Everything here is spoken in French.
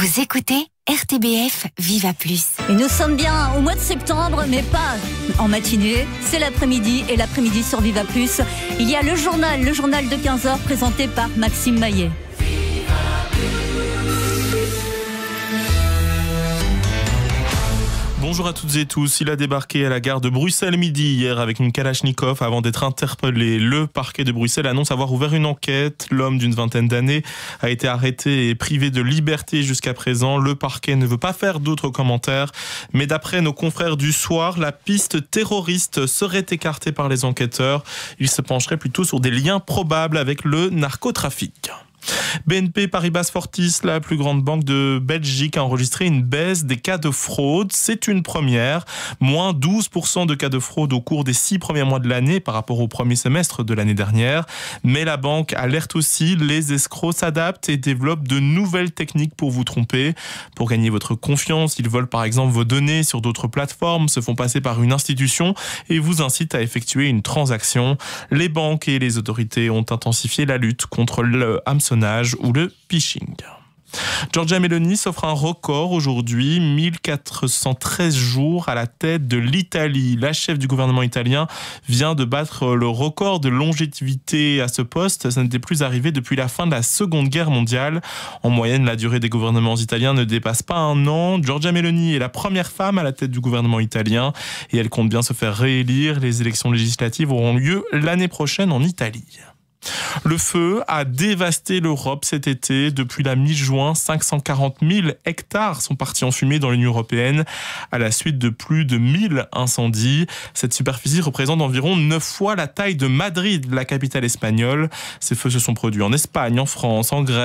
Vous écoutez RTBF Viva Plus. Et nous sommes bien au mois de septembre, mais pas en matinée. C'est l'après-midi, et l'après-midi sur Viva Plus, il y a le journal de 15h présenté par Maxime Maillet. Bonjour à toutes et tous. Il a débarqué à la gare de Bruxelles midi hier avec une Kalachnikov avant d'être interpellé. Le parquet de Bruxelles annonce avoir ouvert une enquête. L'homme d'une vingtaine d'années a été arrêté et privé de liberté jusqu'à présent. Le parquet ne veut pas faire d'autres commentaires. Mais d'après nos confrères du Soir, la piste terroriste serait écartée par les enquêteurs. Ils se pencheraient plutôt sur des liens probables avec le narcotrafic. BNP Paribas Fortis, la plus grande banque de Belgique, a enregistré une baisse des cas de fraude. C'est une première. Moins 12% de cas de fraude au cours des 6 premiers mois de l'année par rapport au premier semestre de l'année dernière. Mais la banque alerte aussi, les escrocs s'adaptent et développent de nouvelles techniques pour vous tromper. Pour gagner votre confiance, ils volent par exemple vos données sur d'autres plateformes, se font passer par une institution et vous incitent à effectuer une transaction. Les banques et les autorités ont intensifié la lutte contre le hameçonnage ou le phishing. Giorgia Meloni s'offre un record aujourd'hui, 1413 jours à la tête de l'Italie. La chef du gouvernement italien vient de battre le record de longévité à ce poste. Ça n'était plus arrivé depuis la fin de la Seconde Guerre mondiale. En moyenne, la durée des gouvernements italiens ne dépasse pas un an. Giorgia Meloni est la première femme à la tête du gouvernement italien et elle compte bien se faire réélire. Les élections législatives auront lieu l'année prochaine en Italie. Le feu a dévasté l'Europe cet été. Depuis la mi-juin, 540 000 hectares sont partis en fumée dans l'Union européenne à la suite de plus de 1000 incendies. Cette superficie représente environ 9 fois la taille de Madrid, la capitale espagnole. Ces feux se sont produits en Espagne, en France, en Grèce,